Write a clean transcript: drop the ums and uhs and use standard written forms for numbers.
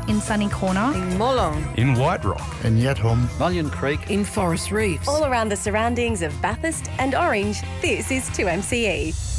in Sunny Corner, in Molong, in White Rock, in Yetholm, Mullion Creek, in Forest Reefs. All around the surroundings of Bathurst and Orange, this is 2MCE.